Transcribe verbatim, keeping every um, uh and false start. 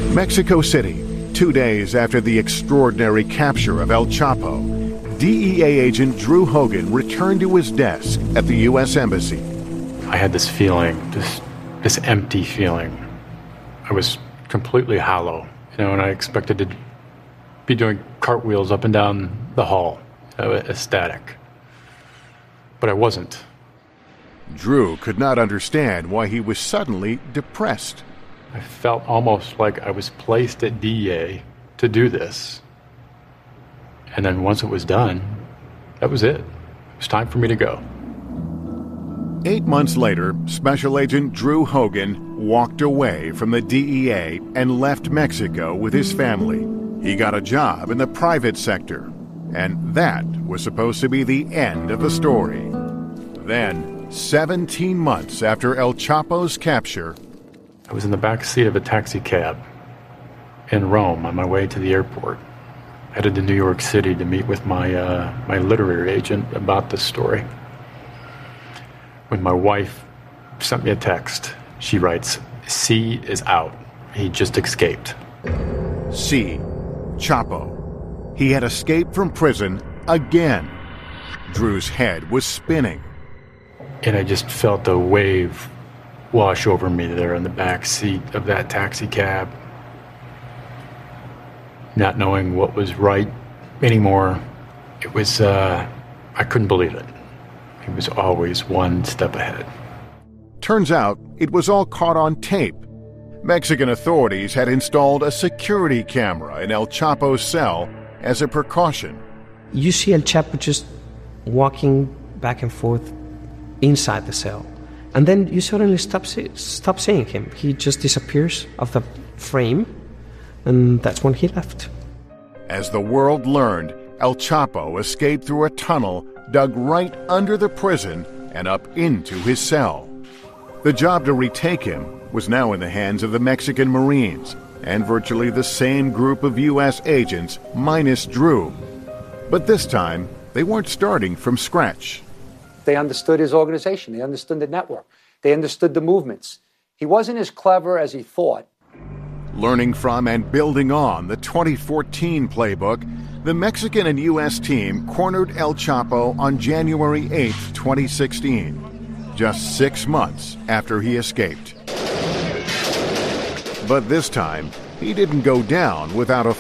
Mexico City, two days after the extraordinary capture of El Chapo, D E A agent Drew Hogan returned to his desk at the U S Embassy. I had this feeling, this, this empty feeling. I was completely hollow, you know, and I expected to be doing cartwheels up and down the hall, you know, ecstatic. But I wasn't. Drew could not understand why he was suddenly depressed. I felt almost like I was placed at D E A to do this. And then once it was done, that was it. It was time for me to go. Eight months later, Special Agent Drew Hogan walked away from the D E A and left Mexico with his family. He got a job in the private sector, and that was supposed to be the end of the story. Then, seventeen months after El Chapo's capture, I was in the back seat of a taxi cab in Rome on my way to the airport. Headed to New York City to meet with my uh, my literary agent about this story. When my wife sent me a text, she writes, "C is out. He just escaped." C. Chapo. He had escaped from prison again. Drew's head was spinning. And I just felt a wave wash over me there in the back seat of that taxi cab. Not knowing what was right anymore. It was, uh, I couldn't believe it. He was always one step ahead. Turns out it was all caught on tape. Mexican authorities had installed a security camera in El Chapo's cell as a precaution. You see El Chapo just walking back and forth inside the cell. And then you suddenly stop, see, stop seeing him. He just disappears off the frame, and that's when he left. As the world learned, El Chapo escaped through a tunnel dug right under the prison and up into his cell. The job to retake him was now in the hands of the Mexican Marines and virtually the same group of U S agents minus Drew. But this time, they weren't starting from scratch. They understood his organization. They understood the network. They understood the movements. He wasn't as clever as he thought. Learning from and building on the twenty fourteen playbook, the Mexican and U S team cornered El Chapo on January eighth, twenty sixteen, just six months after he escaped. But this time, he didn't go down without a